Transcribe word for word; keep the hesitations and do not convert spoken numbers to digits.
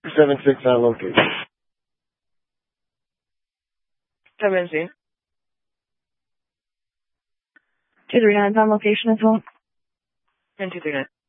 seven six on location. seven six. two three nine on location as well. And two three nine.